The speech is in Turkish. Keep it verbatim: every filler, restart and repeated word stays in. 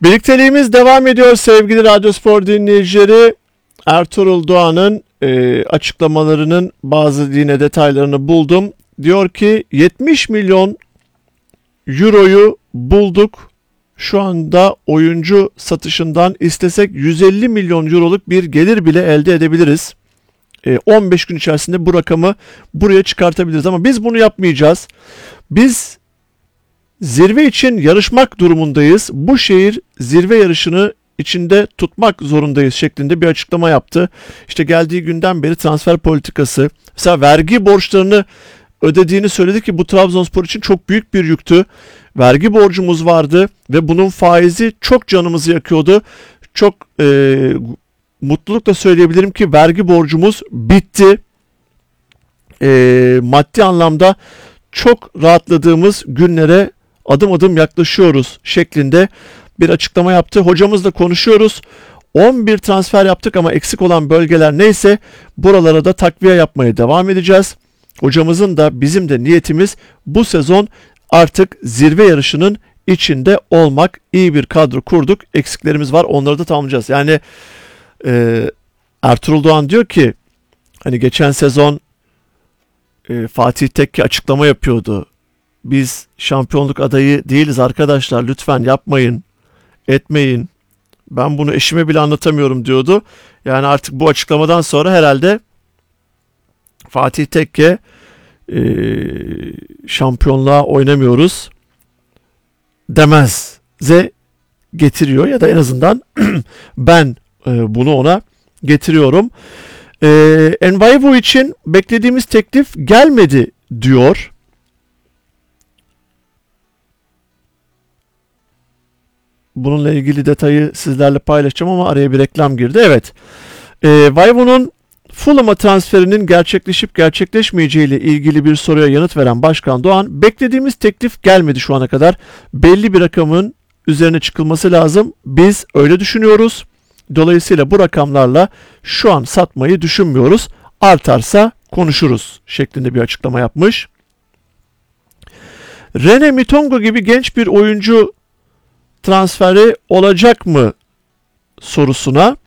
Birlikteliğimiz devam ediyor sevgili Radyospor dinleyicileri. Ertuğrul Doğan'ın e, açıklamalarının bazı yine detaylarını buldum. Diyor ki yetmiş milyon euroyu bulduk. Şu anda oyuncu satışından istesek yüz elli milyon euroluk bir gelir bile elde edebiliriz. E, on beş gün içerisinde bu rakamı buraya çıkartabiliriz ama biz bunu yapmayacağız. Biz zirve için yarışmak durumundayız. Bu şehir zirve yarışını içinde tutmak zorundayız şeklinde bir açıklama yaptı. İşte geldiği günden beri transfer politikası, mesela vergi borçlarını ödediğini söyledi ki bu Trabzonspor için çok büyük bir yüktü. Vergi borcumuz vardı ve bunun faizi çok canımızı yakıyordu. Çok e, mutlulukla söyleyebilirim ki vergi borcumuz bitti. E, maddi anlamda çok rahatladığımız günlere adım adım yaklaşıyoruz şeklinde bir açıklama yaptı. Hocamızla konuşuyoruz. on bir transfer yaptık ama eksik olan bölgeler neyse buralara da takviye yapmaya devam edeceğiz. Hocamızın da bizim de niyetimiz bu sezon artık zirve yarışının içinde olmak. İyi bir kadro kurduk. Eksiklerimiz var. Onları da tamamlayacağız. Yani e, Ertuğrul Doğan diyor ki hani geçen sezon e, Fatih Tekke açıklama yapıyordu. Biz şampiyonluk adayı değiliz arkadaşlar. Lütfen yapmayın, etmeyin. Ben bunu eşime bile anlatamıyorum diyordu. Yani artık bu açıklamadan sonra herhalde Fatih Tekke e, şampiyonluğa oynamıyoruz demez'e getiriyor ya da en azından ben e, bunu ona getiriyorum. E, Envaivu için beklediğimiz teklif gelmedi diyor. Bununla ilgili detayı sizlerle paylaşacağım ama araya bir reklam girdi. Evet. E, Vaivu'nun Fulham'a transferinin gerçekleşip gerçekleşmeyeceği ile ilgili bir soruya yanıt veren Başkan Doğan, beklediğimiz teklif gelmedi şu ana kadar. Belli bir rakamın üzerine çıkılması lazım. Biz öyle düşünüyoruz. Dolayısıyla bu rakamlarla şu an satmayı düşünmüyoruz. Artarsa konuşuruz şeklinde bir açıklama yapmış. Rene Mitongo gibi genç bir oyuncu transferi olacak mı sorusuna